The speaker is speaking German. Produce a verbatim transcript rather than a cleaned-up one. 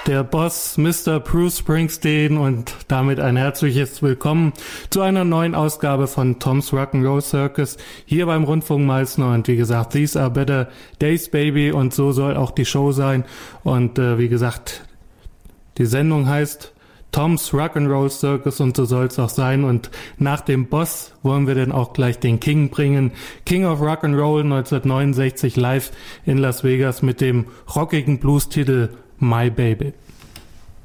Der Boss Mister Bruce Springsteen und damit ein herzliches Willkommen zu einer neuen Ausgabe von Tom's Rock'n'Roll Circus hier beim Rundfunk Meißner. Und wie gesagt, these are better days, baby, und so soll auch die Show sein. Und äh, wie gesagt, die Sendung heißt Tom's Rock'n'Roll Circus und so soll es auch sein. Und nach dem Boss wollen wir dann auch gleich den King bringen. King of Rock'n'Roll neunzehnhundertneunundsechzig live in Las Vegas mit dem rockigen Blues-Titel My Baby.